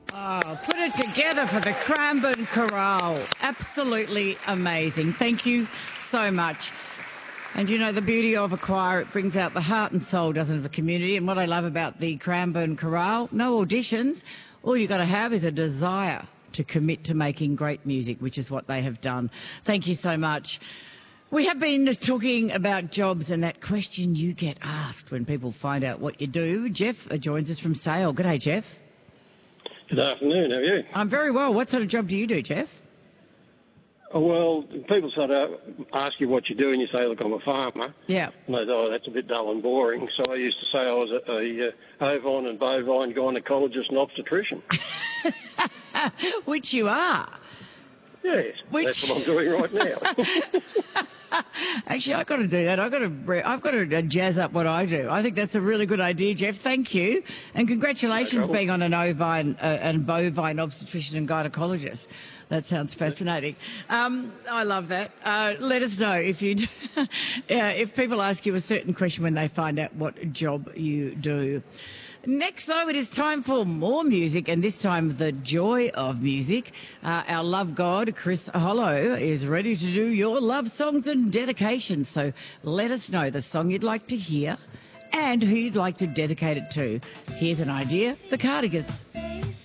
Oh, put it together for the Cranbourne Chorale. Absolutely amazing. Thank you so much. And you know, the beauty of a choir, it brings out the heart and soul, doesn't it, of a community? And what I love about the Cranbourne Chorale, no auditions. All you got to have is a desire to commit to making great music, which is what they have done. Thank you so much. We have been talking about jobs and that question you get asked when people find out what you do. Jeff joins us from Sale. G'day, Jeff. Good afternoon, how are you? I'm very well. What sort of job do you do, Jeff? Well, people sort of ask you what you do and you say, look, I'm a farmer. Yeah. And they say, oh, that's a bit dull and boring. So I used to say I was a ovine and bovine gynaecologist and obstetrician. Which you are. Yes, that's what I'm doing right now. Actually, I've got to do that. I've got to jazz up what I do. I think that's a really good idea, Jeff. Thank you. And congratulations being on an ovine and bovine obstetrician and gynaecologist. That sounds fascinating. I love that. Let us know if you if people ask you a certain question when they find out what job you do. Next, though, it is time for more music, and this time the joy of music. Our love god, Chris Hollow, is ready to do your love songs and dedications. So let us know the song you'd like to hear and who you'd like to dedicate it to. Here's an idea, The Cardigans.